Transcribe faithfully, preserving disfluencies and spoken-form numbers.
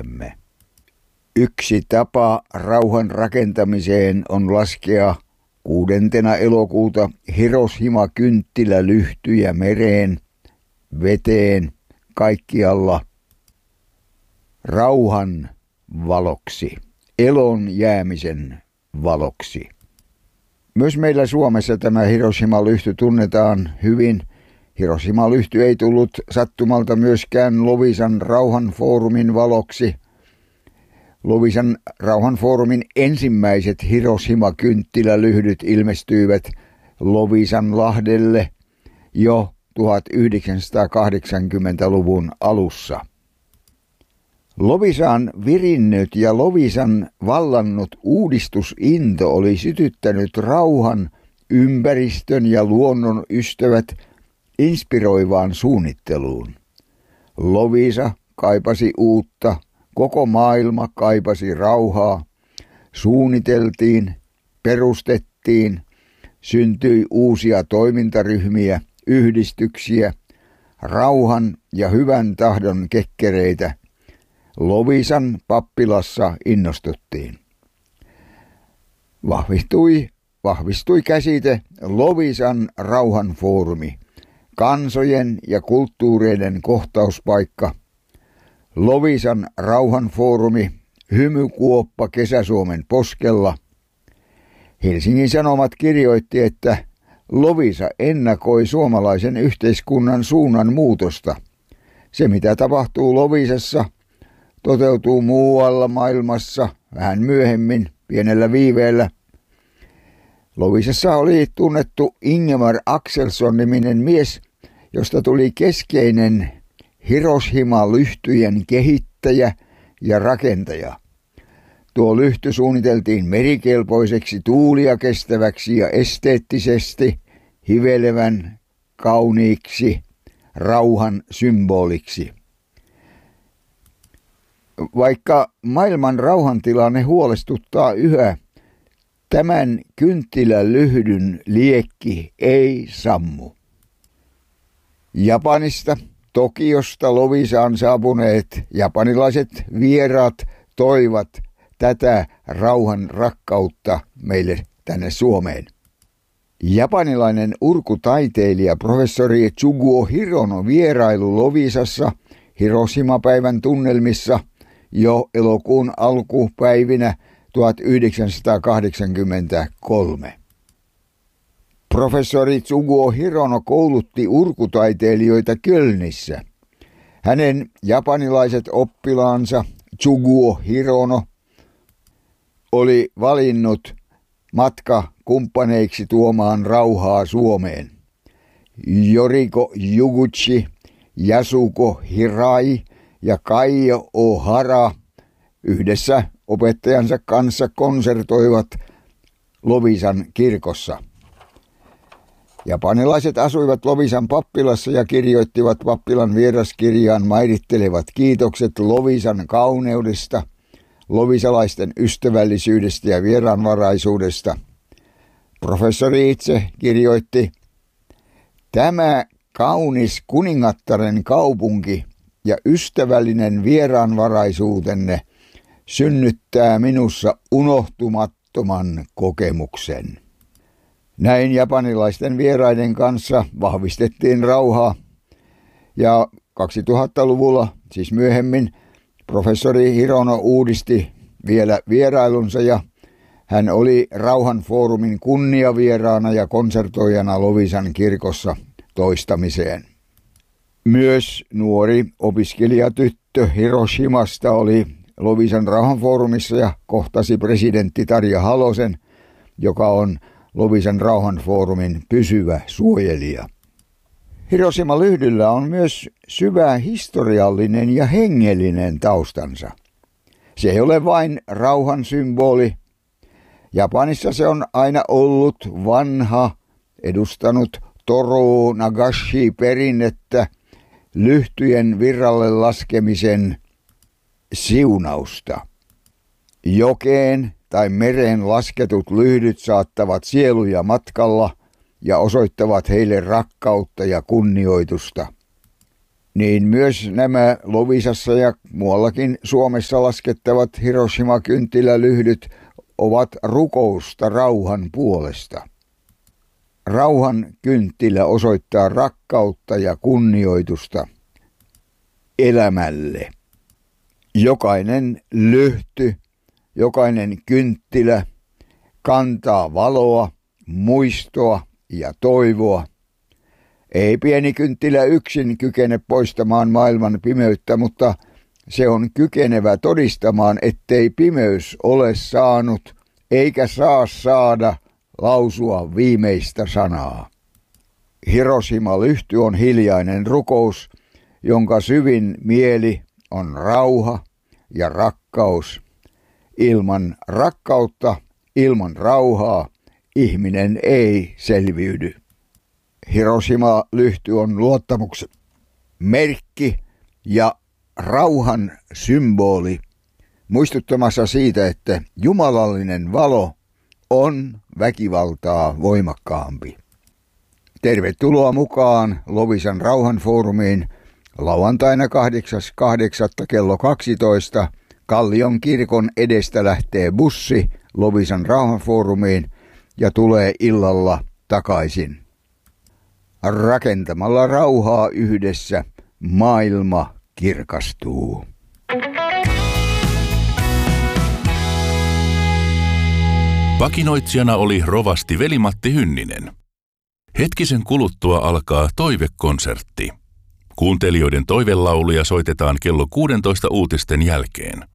alueellemme. Yksi tapa rauhan rakentamiseen on laskea kuudentena elokuuta Hiroshima-kynttilälyhtyjä mereen, veteen, kaikkialla rauhan valoksi, elon jäämisen valoksi. Myös meillä Suomessa tämä Hiroshima-lyhty tunnetaan hyvin. Hiroshima-lyhty ei tullut sattumalta myöskään Loviisan rauhanfoorumin valoksi. Loviisan rauhanfoorumin ensimmäiset Hiroshima-kynttilälyhdyt ilmestyivät Loviisanlahdelle jo tuhatyhdeksänsataakahdeksankymmentäluvun alussa. Loviisaan virinnyt ja Loviisan vallannut uudistusinto oli sytyttänyt rauhan, ympäristön ja luonnon ystävät inspiroivaan suunnitteluun. Loviisa kaipasi uutta, koko maailma kaipasi rauhaa, suunniteltiin, perustettiin, syntyi uusia toimintaryhmiä, yhdistyksiä, rauhan ja hyvän tahdon kekkereitä. Loviisan pappilassa innostuttiin. Vahvistui, vahvistui käsite Loviisan rauhanfoorumi, kansojen ja kulttuureiden kohtauspaikka. Loviisan rauhanfoorumi, hymykuoppa Kesä-Suomen poskella. Helsingin Sanomat kirjoitti, että Loviisa ennakoi suomalaisen yhteiskunnan suunnan muutosta. Se, mitä tapahtuu Loviisassa, toteutuu muualla maailmassa vähän myöhemmin, pienellä viiveellä. Loviisassa oli tunnettu Ingemar Axelsson-niminen mies, josta tuli keskeinen Hiroshima-lyhtyjen kehittäjä ja rakentaja. Tuo lyhty suunniteltiin merikelpoiseksi, tuulia kestäväksi ja esteettisesti hivelevän, kauniiksi, rauhan symboliksi. Vaikka maailman rauhantilanne huolestuttaa yhä, tämän kynttilälyhdyn liekki ei sammu. Japanista, Tokiosta Loviisaan saapuneet japanilaiset vieraat toivat tätä rauhan rakkautta meille tänne Suomeen. Japanilainen urkutaiteilija professori Tsuguo Hirono vierailu Loviisassa Hiroshima-päivän tunnelmissa jo elokuun alkupäivinä tuhatyhdeksänsataakahdeksankymmentäkolme. Professori Tsuguo Hirono koulutti urkutaiteilijoita Kölnissä. Hänen japanilaiset oppilaansa Tsuguo Hirono oli valinnut matkakumppaneiksi tuomaan rauhaa Suomeen. Yoriko Yuguchi, Yasuko Hirai ja Kaijo Ohara yhdessä opettajansa kanssa konsertoivat Loviisan kirkossa. Japanilaiset asuivat Loviisan pappilassa ja kirjoittivat pappilan vieraskirjaan mairittelevat kiitokset Loviisan kauneudesta, loviisalaisten ystävällisyydestä ja vieraanvaraisuudesta. Professori itse kirjoitti, tämä kaunis kuningattaren kaupunki ja ystävällinen vieraanvaraisuutenne synnyttää minussa unohtumattoman kokemuksen. Näin japanilaisten vieraiden kanssa vahvistettiin rauhaa ja kaksituhattaluvulla, siis myöhemmin, professori Hirono uudisti vielä vierailunsa ja hän oli rauhanfoorumin kunniavieraana ja konsertoijana Loviisan kirkossa toistamiseen. Myös nuori opiskelijatyttö Hiroshimasta oli Loviisan rauhanfoorumissa ja kohtasi presidentti Tarja Halosen, joka on Loviisan rauhanfoorumin pysyvä suojelija. Hiroshima-lyhdyllä on myös syvä historiallinen ja hengellinen taustansa. Se ei ole vain rauhan symboli. Japanissa se on aina ollut vanha, edustanut Toro Nagashi-perinnettä, lyhtyjen virralle laskemisen siunausta. Jokeen tai mereen lasketut lyhdyt saattavat sieluja matkalla ja osoittavat heille rakkautta ja kunnioitusta. niin myös nämä Loviisassa ja muuallakin Suomessa laskettavat Hiroshima-kynttilälyhdyt ovat rukousta rauhan puolesta. Rauhan kynttilä osoittaa rakkautta ja kunnioitusta elämälle. Jokainen lyhty, jokainen kynttilä kantaa valoa, muistoa ja toivoa. Ei pieni kynttilä yksin kykene poistamaan maailman pimeyttä, mutta se on kykenevä todistamaan, ettei pimeys ole saanut eikä saa saada lausua viimeistä sanaa. Hiroshima-lyhty on hiljainen rukous, jonka syvin mieli on rauha ja rakkaus. Ilman rakkautta, ilman rauhaa ihminen ei selviydy. Hiroshima-lyhty on luottamuksen merkki ja rauhan symboli, muistuttamassa siitä, että jumalallinen valo on väkivaltaa voimakkaampi. Tervetuloa mukaan Loviisan rauhanfoorumiin lauantaina kahdeksas kahdeksatta kello kaksitoista. Kallion kirkon edestä lähtee bussi Loviisan rauhanfoorumiin ja tulee illalla takaisin. Rakentamalla rauhaa yhdessä maailma kirkastuu. Vakinoitsijana oli rovasti Veli-Matti Hynninen. Hetkisen kuluttua alkaa toivekonsertti. Kuuntelijoiden toivelauluja soitetaan kello kuusitoista uutisten jälkeen.